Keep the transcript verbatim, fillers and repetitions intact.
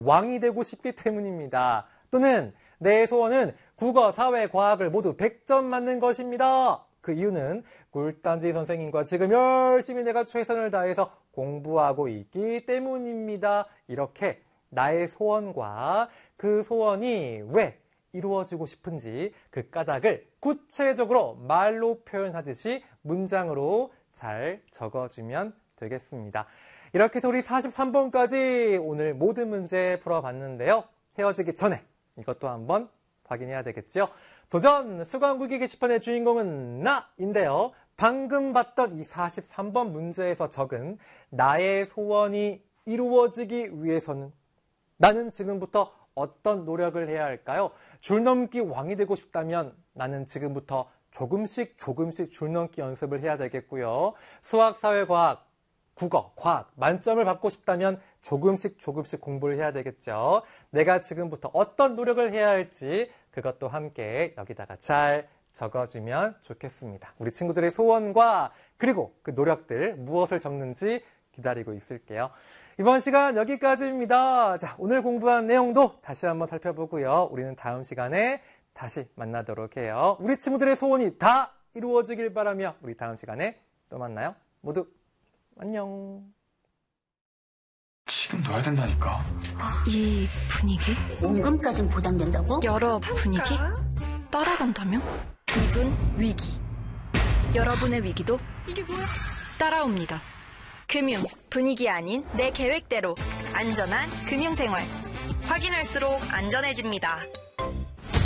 왕이 되고 싶기 때문입니다. 또는 내 소원은 국어, 사회, 과학을 모두 백 점 맞는 것입니다. 그 이유는 꿀단지 선생님과 지금 열심히 내가 최선을 다해서 공부하고 있기 때문입니다. 이렇게 나의 소원과 그 소원이 왜 이루어지고 싶은지 그 까닭을 구체적으로 말로 표현하듯이 문장으로 잘 적어주면 되겠습니다. 이렇게 해서 우리 사십삼 번까지 오늘 모든 문제 풀어봤는데요. 헤어지기 전에 이것도 한번 확인해야 되겠죠. 도전 수강국이 게시판의 주인공은 나인데요. 방금 봤던 이 사십삼 번 문제에서 적은 나의 소원이 이루어지기 위해서는 나는 지금부터 어떤 노력을 해야 할까요? 줄넘기 왕이 되고 싶다면 나는 지금부터 조금씩 조금씩 줄넘기 연습을 해야 되겠고요. 수학, 사회, 과학, 국어, 과학 만점을 받고 싶다면 조금씩 조금씩 공부를 해야 되겠죠. 내가 지금부터 어떤 노력을 해야 할지 그것도 함께 여기다가 잘 적어주면 좋겠습니다. 우리 친구들의 소원과 그리고 그 노력들 무엇을 적는지 기다리고 있을게요. 이번 시간 여기까지입니다. 자, 오늘 공부한 내용도 다시 한번 살펴보고요. 우리는 다음 시간에 다시 만나도록 해요. 우리 친구들의 소원이 다 이루어지길 바라며 우리 다음 시간에 또 만나요. 모두 안녕. 지금 넣어야 된다니까. 이 분위기? 원금까진 보장된다고? 여러 분위기? 따라간다면? 이분 위기. 여러분의 위기도 이게 뭐야? 따라옵니다. 금융, 분위기 아닌 내 계획대로 안전한 금융생활. 확인할수록 안전해집니다.